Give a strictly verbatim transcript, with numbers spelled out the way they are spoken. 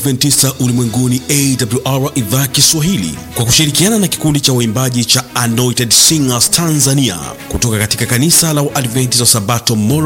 Waadventista Ulimwenguni A W R Idhaa Kiswahili kwa kushirikiana na kikundi cha waimbaji cha Anointed Singers Tanzania kutoka katika kanisa la Waadventista Sabato Moro